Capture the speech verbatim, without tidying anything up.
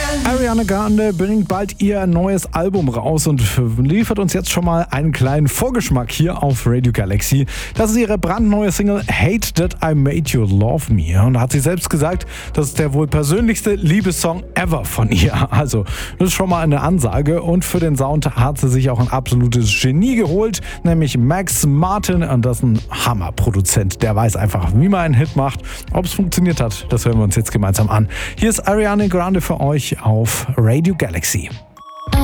Ariana Grande bringt bald ihr neues Album raus und liefert uns jetzt schon mal einen kleinen Vorgeschmack hier auf Radio Galaxy. Das ist ihre brandneue Single Hate That I Made You Love Me. Und da hat sie selbst gesagt, das ist der wohl persönlichste Liebessong ever von ihr. Also, das ist schon mal eine Ansage. Und für den Sound hat sie sich auch ein absolutes Genie geholt, nämlich Max Martin. Und das ist ein Hammerproduzent. Der weiß einfach, wie man einen Hit macht. Ob es funktioniert hat, das hören wir uns jetzt gemeinsam an. Hier ist Ariana Grande für euch auf Radio Galaxy.